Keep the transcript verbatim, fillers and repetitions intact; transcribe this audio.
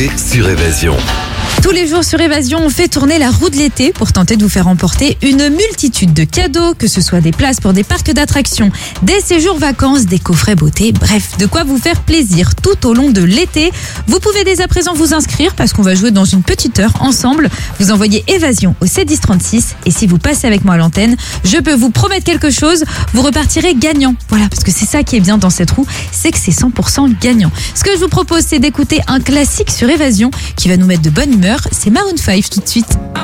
Sur Évasion. Tous les jours sur Évasion, on fait tourner la roue de l'été pour tenter de vous faire emporter une multitude de cadeaux, que ce soit des places pour des parcs d'attractions, des séjours vacances, des coffrets beauté, bref, de quoi vous faire plaisir tout au long de l'été. Vous pouvez dès à présent vous inscrire parce qu'on va jouer dans une petite heure ensemble. Vous envoyez Évasion au sept dix trente-six et si vous passez avec moi à l'antenne, je peux vous promettre quelque chose, vous repartirez gagnant. Voilà, parce que c'est ça qui est bien dans cette roue, c'est que c'est cent pour cent gagnant. Ce que je vous propose, c'est d'écouter un classique sur Évasion qui va nous mettre de bonne humeur. C'est Maroon cinq tout de suite.